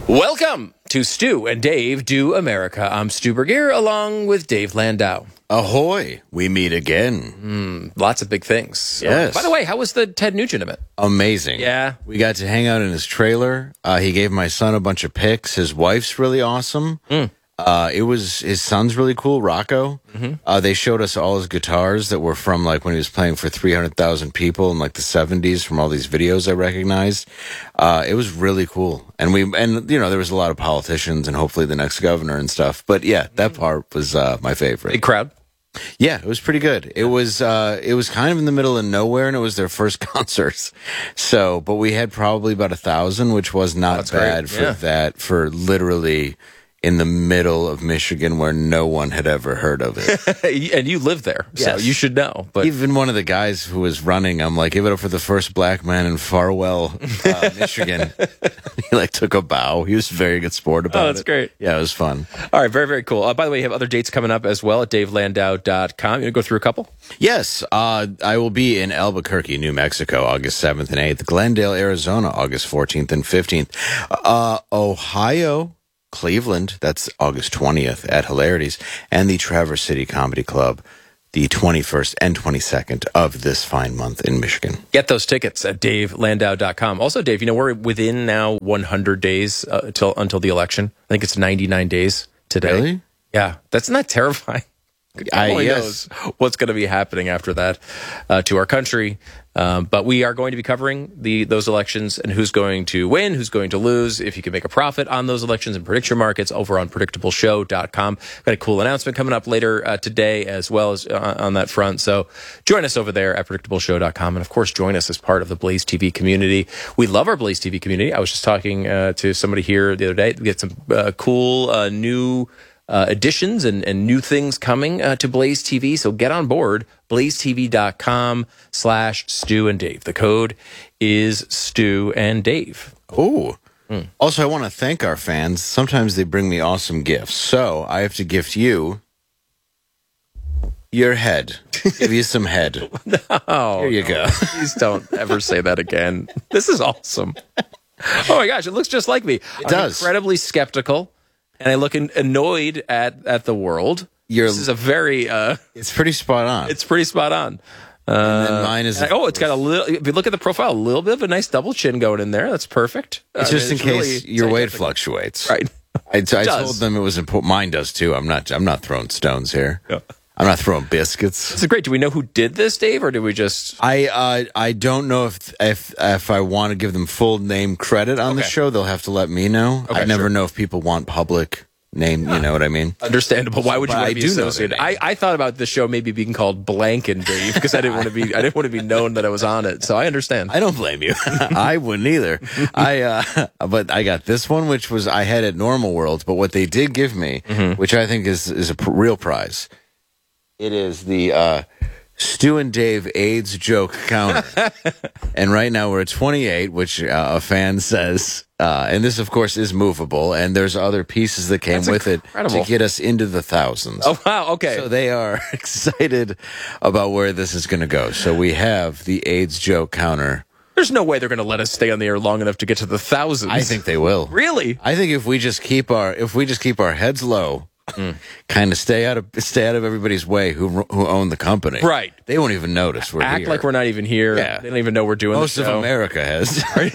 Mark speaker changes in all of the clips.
Speaker 1: Welcome to Stu and Dave Do America. I'm Stu Bergier along with Dave Landau.
Speaker 2: Ahoy, we meet again.
Speaker 1: Lots of big things.
Speaker 2: Yes.
Speaker 1: By the way, how was the Ted Nugent event?
Speaker 2: Amazing.
Speaker 1: Yeah.
Speaker 2: We got to hang out in his trailer. He gave my son a bunch of pics. His wife's really awesome. His son's really cool, Rocco. They showed us all his guitars that were from like when he was playing for 300,000 people in like the 70s from all these videos I recognized. It was really cool. And there was a lot of politicians and hopefully the next governor and stuff. But yeah, that part was my favorite.
Speaker 1: Big crowd.
Speaker 2: Yeah, it was pretty good. It was kind of in the middle of nowhere, and it was their first concerts. So, but we had probably about 1,000, which was not bad for that, for literally in the middle of Michigan where no one had ever heard of it.
Speaker 1: And you live there, so you should know. But
Speaker 2: even one of the guys who was running, I'm like, give it up for the first black man in Farwell, Michigan. He like took a bow. He was a very good sport about it.
Speaker 1: Oh, that's great.
Speaker 2: Yeah, it was fun.
Speaker 1: All right, very, very cool. By the way, you have other dates coming up as well at davelandau.com. You want to go through a couple?
Speaker 2: Yes, I will be in Albuquerque, New Mexico, August 7th and 8th. Glendale, Arizona, August 14th and 15th. Ohio, Cleveland, that's August 20th at Hilarities, and the Traverse City Comedy Club, the 21st and 22nd of this fine month in Michigan.
Speaker 1: Get those tickets at davelandau.com. Also, Dave, we're within now 100 days until the election. I think it's 99 days today.
Speaker 2: Really?
Speaker 1: Yeah, that's not terrifying. Who knows what's going to be happening after that to our country. But we are going to be covering those elections and who's going to win, who's going to lose, if you can make a profit on those elections and predict your markets over on predictableshow.com. Got a cool announcement coming up later today as well as on that front. So join us over there at predictableshow.com. And, of course, join us as part of the Blaze TV community. We love our Blaze TV community. I was just talking to somebody here the other day. We get some cool new additions and new things coming to Blaze TV. So get on board, blazetv.com/Stu and Dave. The code is Stu and Dave.
Speaker 2: Oh. Also, I want to thank our fans. Sometimes they bring me awesome gifts. So I have to gift you your head. Give you some head.
Speaker 1: No.
Speaker 2: Here you go.
Speaker 1: Please don't ever say that again. This is awesome. Oh my gosh, it looks just like me.
Speaker 2: It does.
Speaker 1: Incredibly skeptical. And I look annoyed at the world. This is a very...
Speaker 2: it's pretty spot on.
Speaker 1: It's pretty spot on.
Speaker 2: And then mine is...
Speaker 1: it's got a little... If you look at the profile, a little bit of a nice double chin going in there. That's perfect.
Speaker 2: It's just in case your weight fluctuates.
Speaker 1: Right.
Speaker 2: I told them it was important. Mine does too. I'm not throwing stones here. Yeah. I'm not throwing biscuits.
Speaker 1: This is great. Do we know who did this, Dave, or did we just...
Speaker 2: I don't know if I want to give them full name credit on the show. They'll have to let me know. I never know if people want public name. You know what I mean?
Speaker 1: Understandable. Why would you want to be associated? I thought about the show maybe being called Blank and Dave because I didn't want to be known that I was on it. So I understand.
Speaker 2: I don't blame you. I wouldn't either. But I got this one, which was I had at Normal World. But what they did give me, which I think is a real prize. It is the Stu and Dave AIDS joke counter. And right now we're at 28, which a fan says, and this, of course, is movable, and there's other pieces that came with it to get us into the thousands.
Speaker 1: Oh, wow, okay.
Speaker 2: So they are excited about where this is going to go. So we have the AIDS joke counter.
Speaker 1: There's no way they're going to let us stay on the air long enough to get to the thousands.
Speaker 2: I think they will.
Speaker 1: Really?
Speaker 2: I think if we just keep our heads low, kind of stay out of everybody's way who own the company.
Speaker 1: Right.
Speaker 2: They won't even notice we're here.
Speaker 1: Act like we're not even here.
Speaker 2: Yeah.
Speaker 1: They don't even know we're doing
Speaker 2: Most
Speaker 1: the show.
Speaker 2: of America has.
Speaker 1: Right?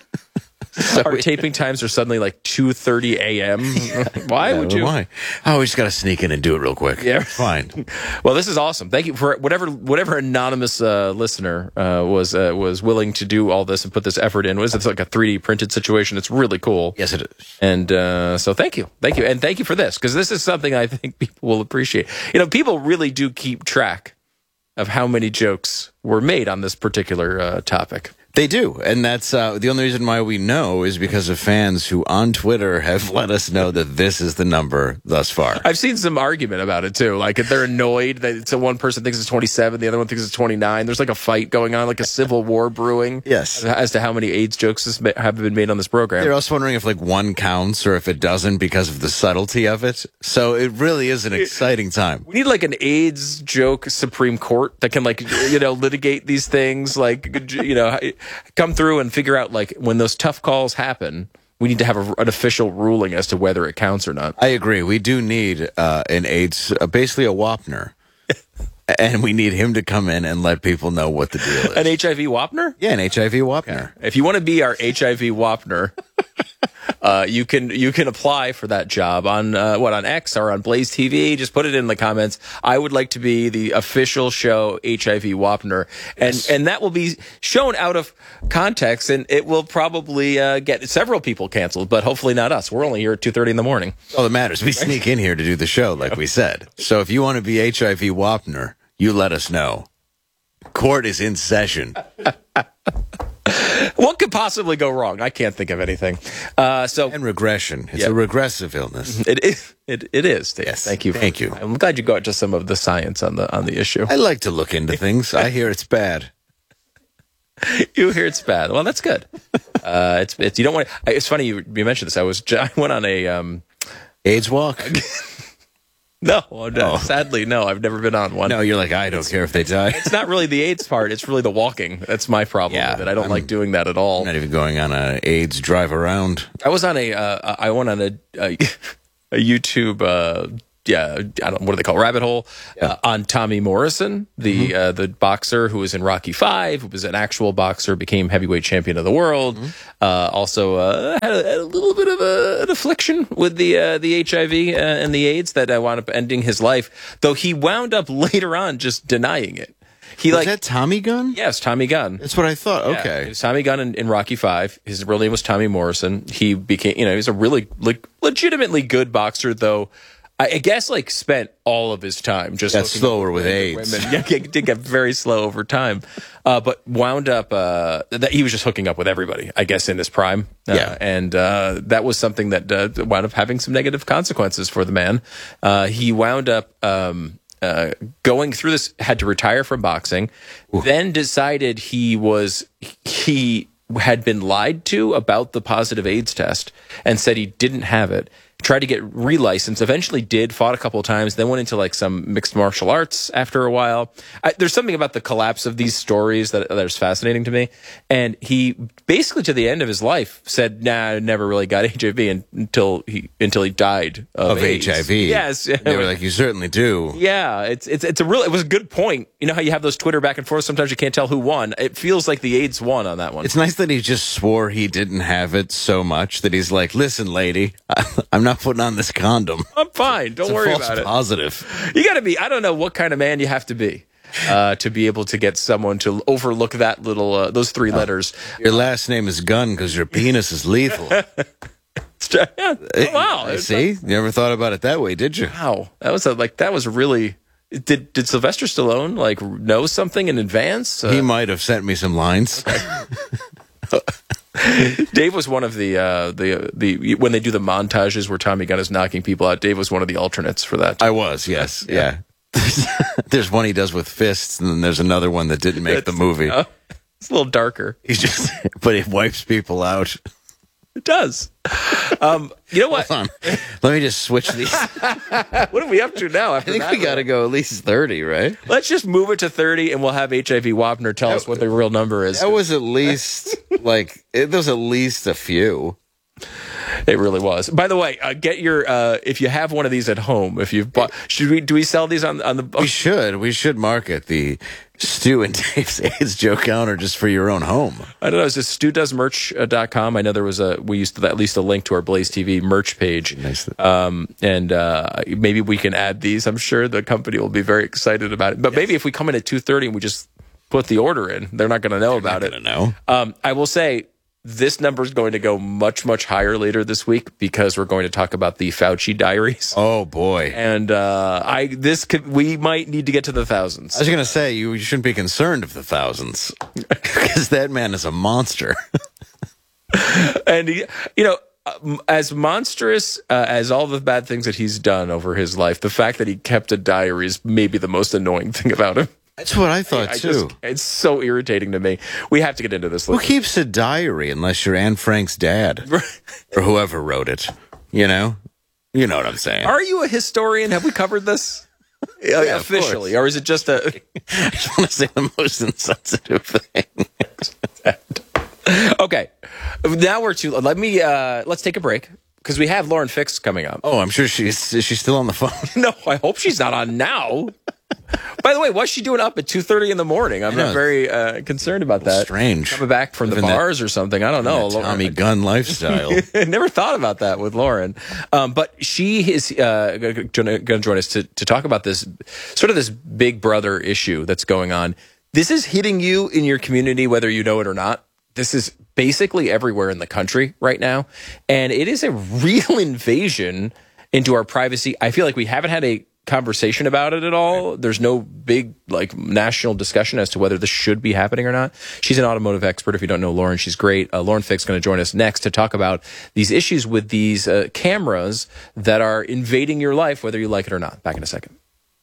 Speaker 1: Our taping times are suddenly like 2:30 a.m. Why would you?
Speaker 2: Why? Oh, we just got to sneak in and do it real quick.
Speaker 1: Yeah.
Speaker 2: Fine.
Speaker 1: Well, this is awesome. Thank you for whatever anonymous listener was willing to do all this and put this effort in. It's like a 3D printed situation. It's really cool.
Speaker 2: Yes, it is.
Speaker 1: And so thank you. And thank you for this, because this is something I think people will appreciate. People really do keep track of how many jokes were made on this particular topic.
Speaker 2: They do, and that's the only reason why we know is because of fans who on Twitter have let us know that this is the number thus far.
Speaker 1: I've seen some argument about it too. Like they're annoyed that one person thinks it's 27, the other one thinks it's 29. There's like a fight going on, like a civil war brewing.
Speaker 2: Yes,
Speaker 1: as to how many AIDS jokes have been made on this program.
Speaker 2: They're also wondering if like one counts or if it doesn't because of the subtlety of it. So it really is an exciting time.
Speaker 1: We need like an AIDS joke Supreme Court that can litigate these things, come through and figure out like when those tough calls happen, We need to have an official ruling as to whether it counts or not.
Speaker 2: I agree. We do need an AIDS, basically a Wapner. And we need him to come in and let people know what the deal is.
Speaker 1: An HIV Wapner?
Speaker 2: Yeah, an HIV Wapner.
Speaker 1: If you want to be our HIV Wapner, you can apply for that job on on X or on Blaze TV. Just put it in the comments. I would like to be the official show HIV Wapner, and that will be shown out of context, and it will probably get several people canceled, but hopefully not us. We're only here at 2:30 in the morning.
Speaker 2: All that matters. We sneak in here to do the show, like we said. So if you want to be HIV Wapner, you let us know. Court is in session.
Speaker 1: What could possibly go wrong? I can't think of anything.
Speaker 2: And regression. It's a regressive illness.
Speaker 1: It is. It is. Dave.
Speaker 2: Yes.
Speaker 1: Thank you.
Speaker 2: Thank you.
Speaker 1: I'm glad you got to some of the science on the issue.
Speaker 2: I like to look into things. I hear it's bad.
Speaker 1: You hear it's bad. Well, that's good. It's you don't want. It's funny you mentioned this. I went on a
Speaker 2: AIDS walk.
Speaker 1: No, sadly, no. I've never been on one.
Speaker 2: No, you're like, I don't care if they die.
Speaker 1: It's not really the AIDS part. It's really the walking. That's my problem with it. I don't like doing that at all.
Speaker 2: I'm not even going on an AIDS drive around.
Speaker 1: I was on I went on a YouTube, I don't, what do they call it? Rabbit hole on Tommy Morrison, the boxer who was in Rocky V, who was an actual boxer, became heavyweight champion of the world. Also had a little bit of an affliction with the HIV and the AIDS that wound up ending his life. Though he wound up later on just denying it.
Speaker 2: Was that Tommy Gunn?
Speaker 1: Yes, Tommy Gunn.
Speaker 2: That's what I thought.
Speaker 1: Yeah,
Speaker 2: okay.
Speaker 1: It was Tommy Gunn in Rocky V. His real name was Tommy Morrison. He became, he's a really legitimately good boxer, though. I guess spent all of his time just
Speaker 2: got slower with AIDS.
Speaker 1: Women. Yeah, it did get very slow over time, but wound up that he was just hooking up with everybody. I guess in his prime, and that was something that wound up having some negative consequences for the man. He wound up going through this, had to retire from boxing, then decided he had been lied to about the positive AIDS test and said he didn't have it. Tried to get relicensed, eventually did, fought a couple of times, then went into some mixed martial arts after a while. There's something about the collapse of these stories that is fascinating to me. And he basically, to the end of his life, said, nah, I never really got HIV until he died of AIDS.
Speaker 2: HIV.
Speaker 1: Yes.
Speaker 2: They were like, you certainly do.
Speaker 1: Yeah, it was a good point. You know how you have those Twitter back and forth, sometimes you can't tell who won. It feels like the AIDS won on that one.
Speaker 2: It's nice that he just swore he didn't have it so much that he's like, listen, lady, I'm not putting on this condom.
Speaker 1: I'm fine. Don't worry about it.
Speaker 2: Positive.
Speaker 1: You got to be, I don't know what kind of man you have to be able to get someone to overlook that little, those three letters.
Speaker 2: Your last name is Gunn because your penis is lethal.
Speaker 1: Yeah. Oh, wow.
Speaker 2: See? You never thought about it that way, did you?
Speaker 1: Wow. That was really, did Sylvester Stallone know something in advance?
Speaker 2: He might have sent me some lines.
Speaker 1: Okay. Dave was one of the when they do the montages where Tommy Gunn is knocking people out. Dave was one of the alternates for that.
Speaker 2: I was, yes, yeah. There's one he does with fists, and then there's another one that didn't make the movie.
Speaker 1: It's a little darker.
Speaker 2: But it wipes people out.
Speaker 1: It does. You know what?
Speaker 2: Hold on. Let me just switch these.
Speaker 1: What are we up to now?
Speaker 2: I think we got to go at least 30, right?
Speaker 1: Let's just move it to 30, and we'll have HIV Wapner tell us what the real number is.
Speaker 2: That was at least there was at least a few.
Speaker 1: It really was. By the way, get your if you have one of these at home. If you've bought, do we sell these on the?
Speaker 2: We should market the Stu and Dave's AIDS joke counter just for your own home.
Speaker 1: I don't know. Is this StuDoesMerch.com? I know there was we used to at least a link to our Blaze TV merch page. Nice. And maybe we can add these. I'm sure the company will be very excited about it. But maybe if we come in at 2:30 and we just put the order in, they're not going to know about it.
Speaker 2: Know.
Speaker 1: I will say, this number is going to go much, much higher later this week because we're going to talk about the Fauci diaries.
Speaker 2: Oh boy!
Speaker 1: And we might need to get to the thousands.
Speaker 2: I was going to say you shouldn't be concerned of the thousands because that man is a monster.
Speaker 1: And as monstrous as all the bad things that he's done over his life, the fact that he kept a diary is maybe the most annoying thing about him.
Speaker 2: That's what I thought, too.
Speaker 1: It's so irritating to me. We have to get into this.
Speaker 2: Who keeps a diary unless you're Anne Frank's dad? Or whoever wrote it. You know what I'm saying.
Speaker 1: Are you a historian? Have we covered this? Yeah, officially? Or is it just a...
Speaker 2: I just want to say the most insensitive thing.
Speaker 1: Okay. Now we're too. Let's take a break because we have Lauren Fix coming up.
Speaker 2: Oh, I'm sure is she still on the phone?
Speaker 1: No, I hope she's not on now. By the way, what's she doing up at 2:30 in the morning? I'm not very concerned about that.
Speaker 2: Strange.
Speaker 1: Coming back from the bars or something. I don't know.
Speaker 2: Tommy Gunn lifestyle.
Speaker 1: I never thought about that with Lauren. But she is going to join us to talk about this big brother issue that's going on. This is hitting you in your community, whether you know it or not. This is basically everywhere in the country right now. And it is a real invasion into our privacy. I feel like we haven't had a conversation about it at all. There's no big national discussion as to whether this should be happening or not. She's an automotive expert. If you don't know Lauren, she's great. Lauren Fix is going to join us next to talk about these issues with these cameras that are invading your life, whether you like it or not. Back in a second.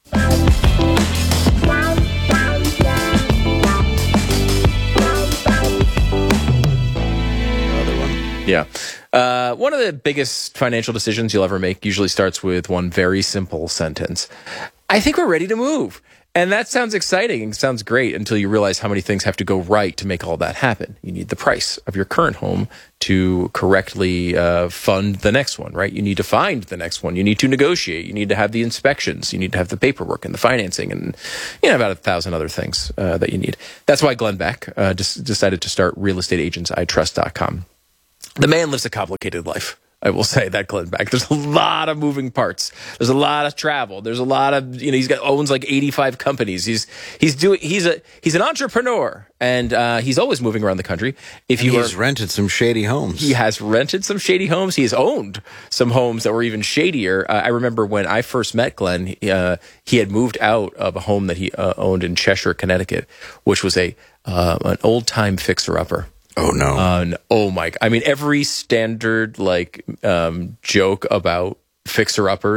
Speaker 1: Yeah. One of the biggest financial decisions you'll ever make usually starts with one very simple sentence. I think we're ready to move. And that sounds exciting and sounds great until you realize how many things have to go right to make all that happen. You need the price of your current home to correctly fund the next one, right? You need to find the next one. You need to negotiate. You need to have the inspections. You need to have the paperwork and the financing and about 1,000 other things that you need. That's why Glenn Beck decided to start realestateagentsitrust.com. The man lives a complicated life. I will say that, Glenn Beck. There's a lot of moving parts. There's a lot of travel. There's a lot of owns 85 companies. He's an entrepreneur, and he's always moving around the country.
Speaker 2: He's rented some shady homes.
Speaker 1: He has rented some shady homes. He has owned some homes that were even shadier. I remember when I first met Glenn, he had moved out of a home that he owned in Cheshire, Connecticut, which was an old time fixer-upper.
Speaker 2: Oh no!
Speaker 1: Oh my! I mean, every standard joke about fixer-uppers